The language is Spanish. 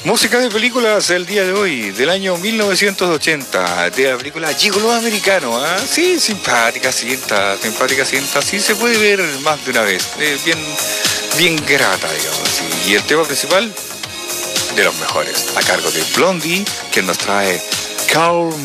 Música de películas el día de hoy, del año 1980, de la película Gigolo Americano. Sí, simpática cinta, sí se puede ver más de una vez, bien grata, digamos así. Y el tema principal, de los mejores, a cargo de Blondie, que nos trae Call Me.